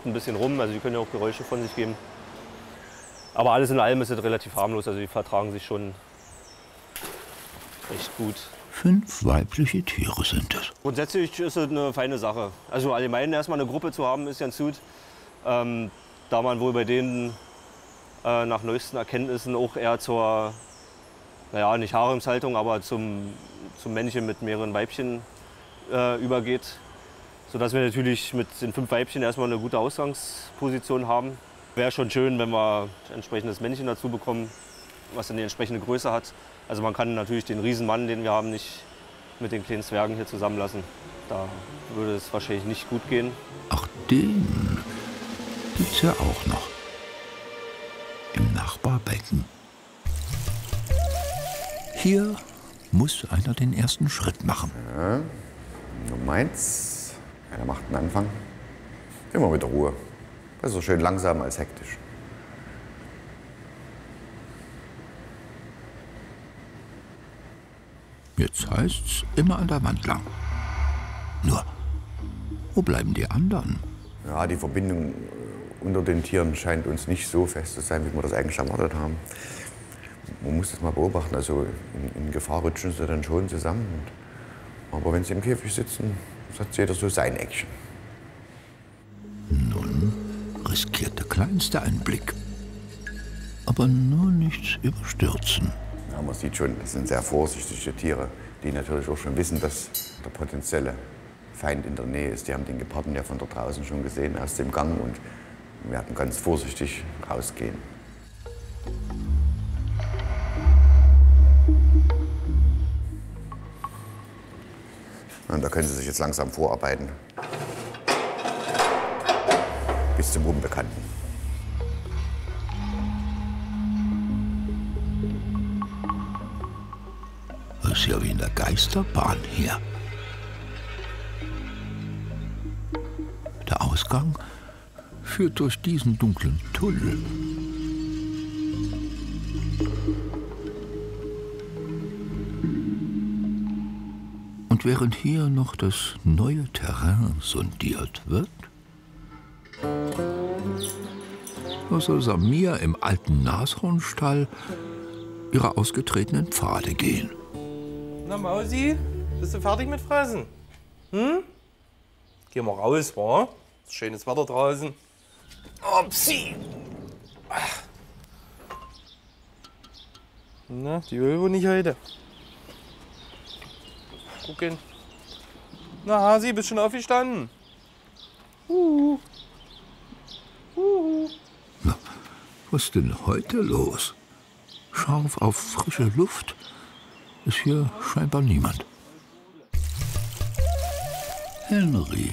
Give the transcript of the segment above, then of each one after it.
ein bisschen rum, also die können ja auch Geräusche von sich geben. Aber alles in allem ist es relativ harmlos, also die vertragen sich schon recht gut. 5 weibliche Tiere sind es. Grundsätzlich ist es eine feine Sache. Also allgemein erstmal eine Gruppe zu haben, ist ganz gut. Da man wohl bei denen nach neuesten Erkenntnissen auch eher zur, naja, nicht Haremshaltung, aber zum Männchen mit mehreren Weibchen übergeht. Sodass wir natürlich mit den 5 Weibchen erstmal eine gute Ausgangsposition haben. Wäre schon schön, wenn wir ein entsprechendes Männchen dazu bekommen, was dann die entsprechende Größe hat. Also man kann natürlich den Riesenmann, den wir haben, nicht mit den kleinen Zwergen hier zusammenlassen. Da würde es wahrscheinlich nicht gut gehen. Ach, den gibt's ja auch noch. Im Nachbarbecken. Hier muss einer den ersten Schritt machen. Ja, Nummer 1. Einer macht einen Anfang. Immer mit Ruhe. Besser schön langsam als hektisch. Jetzt heißt's immer an der Wand lang. Nur, wo bleiben die anderen? Ja, die Verbindung unter den Tieren scheint uns nicht so fest zu sein, wie wir das eigentlich erwartet haben. Man muss das mal beobachten. Also in Gefahr rutschen sie dann schon zusammen. Aber wenn sie im Käfig sitzen, hat jeder so sein Eckchen. Nun riskiert der Kleinste einen Blick. Aber nur nichts überstürzen. Ja, man sieht schon, das sind sehr vorsichtige Tiere, die natürlich auch schon wissen, dass der potenzielle Feind in der Nähe ist. Die haben den Geparden ja von da draußen schon gesehen, aus dem Gang, und werden ganz vorsichtig rausgehen. Und da können Sie sich jetzt langsam vorarbeiten. Bis zum Unbekannten. Das ist ja wie in der Geisterbahn hier. Der Ausgang führt durch diesen dunklen Tunnel. Und während hier noch das neue Terrain sondiert wird, soll Samir im alten Nashornstall ihre ausgetretenen Pfade gehen. Na Mausi, bist du fertig mit Fressen? Hm? Geh mal raus, wa? Ist schönes Wetter draußen. Upsi! Na, die Ölwo nicht heute. Gucken. Na Hasi, bist schon aufgestanden? Na, was ist denn heute los? Scharf auf frische Luft ist hier scheinbar niemand. Henry.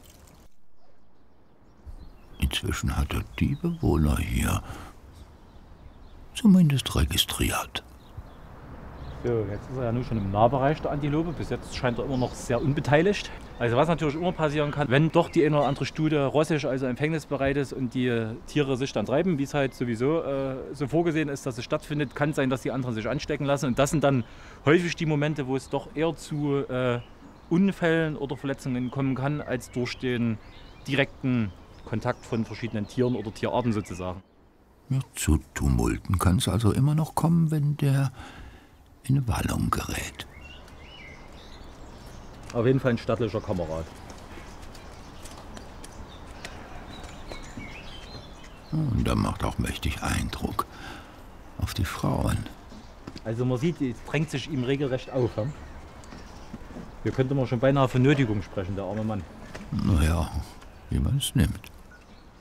Inzwischen hat er die Bewohner hier zumindest registriert. So, jetzt ist er ja nun schon im Nahbereich der Antilope. Bis jetzt scheint er immer noch sehr unbeteiligt. Also was natürlich immer passieren kann, wenn doch die eine oder andere Stute rossisch, also empfängnisbereit ist und die Tiere sich dann treiben, wie es halt sowieso so vorgesehen ist, dass es stattfindet, kann sein, dass die anderen sich anstecken lassen. Und das sind dann häufig die Momente, wo es doch eher zu Unfällen oder Verletzungen kommen kann, als durch den direkten Kontakt von verschiedenen Tieren oder Tierarten sozusagen. Ja, zu Tumulten kann es also immer noch kommen, wenn der in Wallung gerät. Auf jeden Fall ein stattlicher Kamerad. Und der macht auch mächtig Eindruck auf die Frauen. Also man sieht, es drängt sich ihm regelrecht auf. Hm? Hier könnte man schon beinahe von Nötigung sprechen, der arme Mann. Naja, wie man es nimmt.